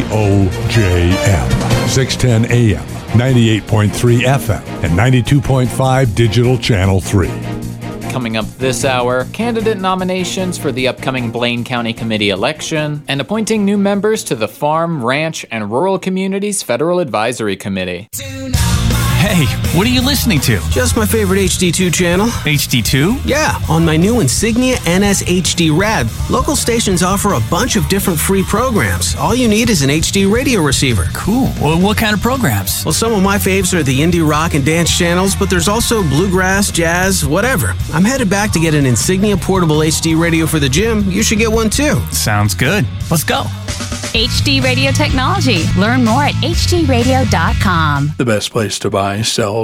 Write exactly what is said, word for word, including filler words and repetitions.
O J M, six ten A M, ninety-eight point three F M, and ninety-two point five Digital Channel three. Coming up this hour, candidate nominations for the upcoming Blaine County Committee election, and appointing new members to the Farm, Ranch, and Rural Communities Federal Advisory Committee. Hey, what are you listening to? Just my favorite H D two channel. H D two? Yeah, on my new Insignia N S H D Rad, local stations offer a bunch of different free programs. All you need is an H D radio receiver. Cool. Well, what kind of programs? Well, some of my faves are the indie rock and dance channels, but there's also bluegrass, jazz, whatever. I'm headed back to get an Insignia portable H D radio for the gym. You should get one too. Sounds good. Let's go. H D Radio Technology. Learn more at H D radio dot com. The best place to buy, sell,